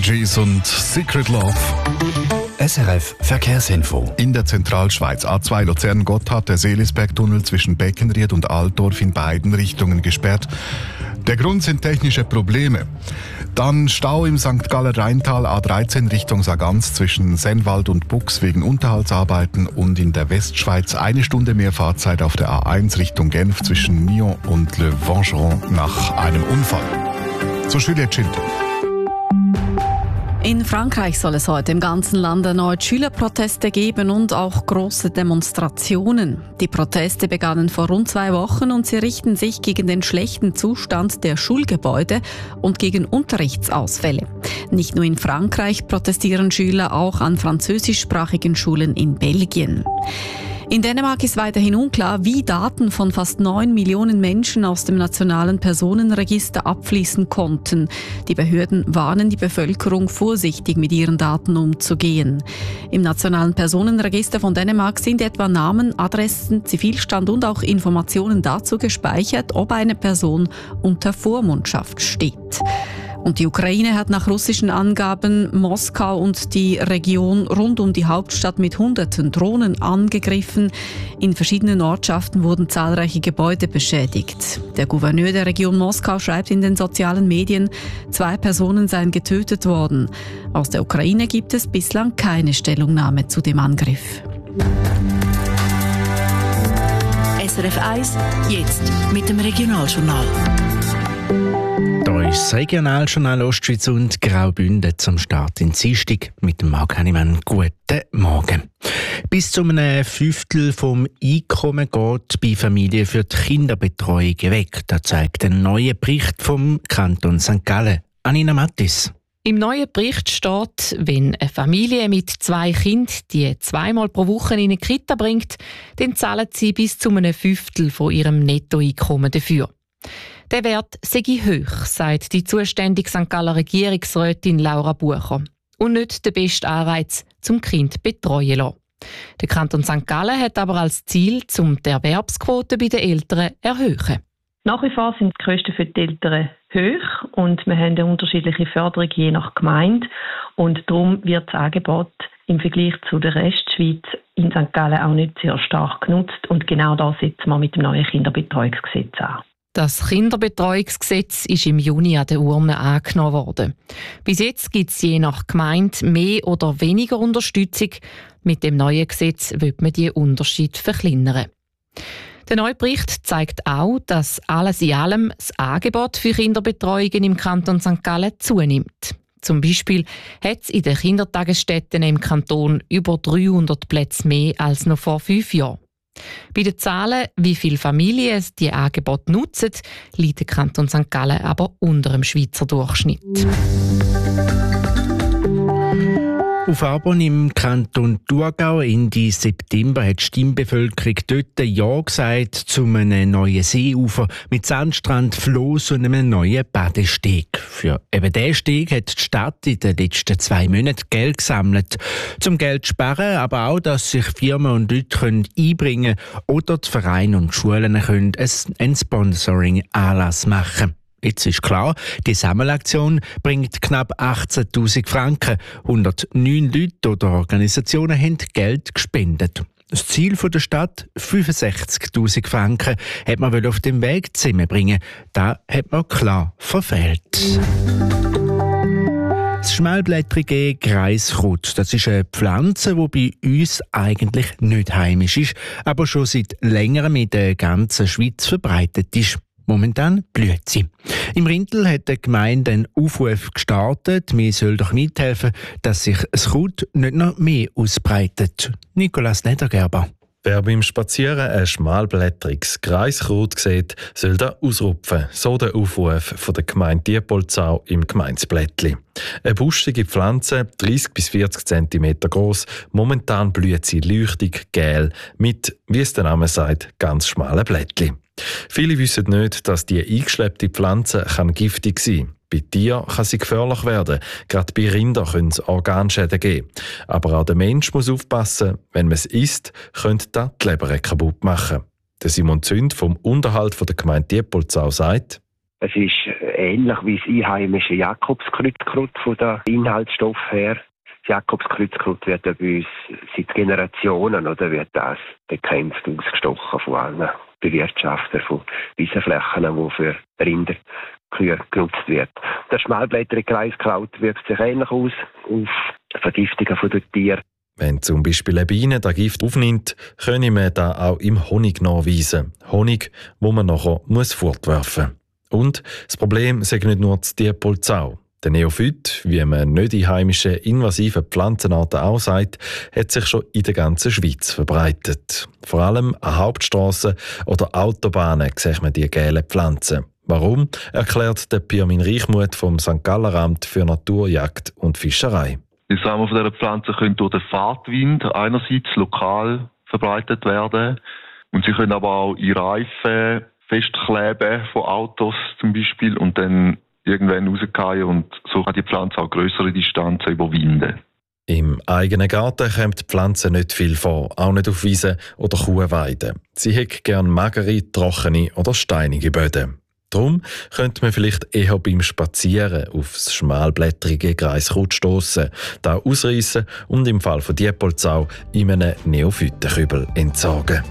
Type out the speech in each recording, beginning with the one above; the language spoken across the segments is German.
Gees und Secret Love. SRF Verkehrsinfo. In der Zentralschweiz A2 Luzern-Gotthard, der Seelisbergtunnel zwischen Beckenried und Altdorf in beiden Richtungen gesperrt. Der Grund sind technische Probleme. Dann Stau im St. Galler Rheintal A13 Richtung Sargans zwischen Sennwald und Bux wegen Unterhaltsarbeiten und in der Westschweiz 1 Stunde mehr Fahrzeit auf der A1 Richtung Genf zwischen Nyon und Le Vengeron nach einem Unfall. So Juliette Schild. In Frankreich soll es heute im ganzen Land erneut Schülerproteste geben und auch große Demonstrationen. Die Proteste begannen vor rund 2 Wochen und sie richten sich gegen den schlechten Zustand der Schulgebäude und gegen Unterrichtsausfälle. Nicht nur in Frankreich protestieren Schüler, auch an französischsprachigen Schulen in Belgien. In Dänemark ist weiterhin unklar, wie Daten von fast 9 Millionen Menschen aus dem nationalen Personenregister abfließen konnten. Die Behörden warnen die Bevölkerung, vorsichtig mit ihren Daten umzugehen. Im nationalen Personenregister von Dänemark sind etwa Namen, Adressen, Zivilstand und auch Informationen dazu gespeichert, ob eine Person unter Vormundschaft steht. Und die Ukraine hat nach russischen Angaben Moskau und die Region rund um die Hauptstadt mit hunderten Drohnen angegriffen. In verschiedenen Ortschaften wurden zahlreiche Gebäude beschädigt. Der Gouverneur der Region Moskau schreibt in den sozialen Medien, 2 Personen seien getötet worden. Aus der Ukraine gibt es bislang keine Stellungnahme zu dem Angriff. SRF 1, jetzt mit dem Regionaljournal. Hier ist das Regionaljournal Ostschweiz und Graubünden zum Start in Dienstag mit dem Marc Hannemann. Guten Morgen. Bis zu einem Fünftel vom Einkommen geht bei Familien für die Kinderbetreuung weg. Das zeigt ein neuer Bericht vom Kanton St. Gallen. Anina Mattis. Im neuen Bericht steht, wenn eine Familie mit 2 Kindern die 2-mal pro Woche in eine Kita bringt, dann zahlen sie bis zu einem Fünftel von ihrem Nettoeinkommen dafür. Der Wert sei hoch, sagt die zuständige St. Galler Regierungsrätin Laura Bucher. Und nicht der beste Anreiz, zum Kind betreuen zu lassen. Der Kanton St. Gallen hat aber als Ziel, die Erwerbsquote bei den Eltern zu erhöhen. Nach wie vor sind die Kosten für die Eltern hoch und wir haben eine unterschiedliche Förderung je nach Gemeinde. Und darum wird das Angebot im Vergleich zu der Restschweiz in St. Gallen auch nicht sehr stark genutzt. Und genau das setzen wir mit dem neuen Kinderbetreuungsgesetz an. Das Kinderbetreuungsgesetz ist im Juni an der Urne angenommen worden. Bis jetzt gibt es je nach Gemeinde mehr oder weniger Unterstützung. Mit dem neuen Gesetz will man diesen Unterschied verkleinern. Der neue Bericht zeigt auch, dass alles in allem das Angebot für Kinderbetreuungen im Kanton St. Gallen zunimmt. Zum Beispiel hat es in den Kindertagesstätten im Kanton über 300 Plätze mehr als noch vor 5 Jahren. Bei den Zahlen, wie viele Familien die Angebote nutzen, liegt der Kanton St. Gallen aber unter dem Schweizer Durchschnitt. Auf Arbon im Kanton Thurgau Ende September hat die Stimmbevölkerung dort Ja gesagt zu einem neuen Seeufer mit Sandstrand, Floss und einem neuen Badesteg. Für eben diesen Steg hat die Stadt in den letzten 2 Monaten Geld gesammelt. Zum Geld sparen, aber auch, dass sich Firmen und Leute einbringen können oder die Vereine und Schulen können einen Sponsoring-Anlass machen. Jetzt ist klar, die Sammelaktion bringt knapp 18'000 Franken. 109 Leute oder Organisationen haben Geld gespendet. Das Ziel der Stadt, 65'000 Franken, hat man auf dem Weg zusammenbringen. Da hat man klar verfehlt. Das schmalblättrige Greiskraut, das ist eine Pflanze, die bei uns eigentlich nicht heimisch ist, aber schon seit längerem in der ganzen Schweiz verbreitet ist. Momentan blüht sie. Im Rintel hat die Gemeinde einen Aufruf gestartet. Wir sollen doch mithelfen, dass sich das Kraut nicht noch mehr ausbreitet. Nicolas Ledergerber. Wer beim Spazieren ein schmalblättriges Greiskraut sieht, soll da ausrupfen. So der Aufruf von der Gemeinde Diepoldsau im Gemeindeblättli. Eine buschige Pflanze, 30 bis 40 cm groß. Momentan blüht sie leuchtig gel mit, wie es der Name sagt, ganz schmalen Blättli. Viele wissen nicht, dass die eingeschleppte Pflanze giftig sein kann. Bei Tieren kann sie gefährlich werden. Gerade bei Rindern können es Organschäden geben. Aber auch der Mensch muss aufpassen. Wenn man es isst, könnte das die Leber kaputt machen. Der Simon Zünd vom Unterhalt der Gemeinde Diepoldsau sagt: Es ist ähnlich wie das einheimische Jakobskreuzkraut von der Inhaltsstoff her. Das Jakobskreuzkraut wird ja bei uns seit Generationen wird das bekämpft, ausgestochen von allen Bewirtschaftern von Wiesenflächen, die für Rinderkühe genutzt wird. Das schmalblättrige Reiskraut wirkt sich ähnlich aus auf Vergiftungen der Tiere. Wenn zum Beispiel eine Biene das Gift aufnimmt, können wir das auch im Honig nachweisen. Honig, wo man nachher fortwerfen muss. Und das Problem ist nicht nur das Diepoldsau. Der Neophyt, wie man nicht die heimischen invasiven Pflanzenarten auch sagt, hat sich schon in der ganzen Schweiz verbreitet. Vor allem an Hauptstrassen oder Autobahnen sieht man die gelben Pflanzen. Warum, erklärt der Pirmin Reichmuth vom St. Galler Amt für Natur, Jagd und Fischerei. Die Samen von dieser Pflanze können durch den Fahrtwind einerseits lokal verbreitet werden und sie können aber auch in Reifen festkleben von Autos zum Beispiel und dann irgendwann rausgehen und so kann die Pflanze auch grössere Distanzen überwinden. Im eigenen Garten kommt die Pflanze nicht viel vor, auch nicht auf Wiesen oder Kuhweiden. Sie hat gern magere, trockene oder steinige Böden. Darum könnte man vielleicht eher beim Spazieren aufs schmalblättrige Greiskraut stossen, da ausreißen und im Fall von Diepoldsau in einem Neophytenkübel entsorgen.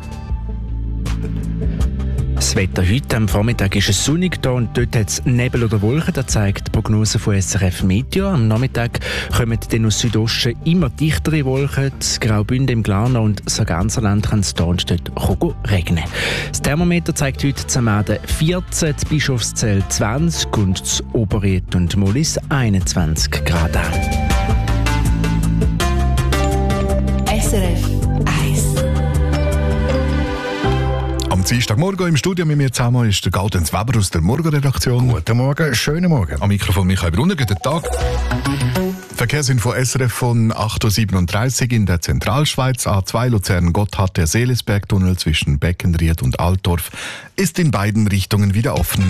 Das Wetter heute am Vormittag ist es sonnig da und dort hat es Nebel oder Wolken. Das zeigt die Prognose von SRF Meteo. Am Nachmittag kommen dann aus Südosten immer dichtere Wolken. Das Graubünden im Glarner und das Ganserland kann es da und dort regnen. Das Thermometer zeigt heute Zamaden 14, das Bischofszell 20 und das Oberried und Mollis 21 Grad an. SRF 1. Am Dienstagmorgen im Studio mit mir zusammen ist der Gaudenz Weber aus der Morgenredaktion. Guten Morgen, schönen Morgen. Am Mikrofon Michael Brunner, guten Tag. Verkehrsinfo SRF von 8.37 Uhr in der Zentralschweiz. A2 Luzern-Gotthard, der Seelisbergtunnel zwischen Beckenried und Altdorf ist in beiden Richtungen wieder offen.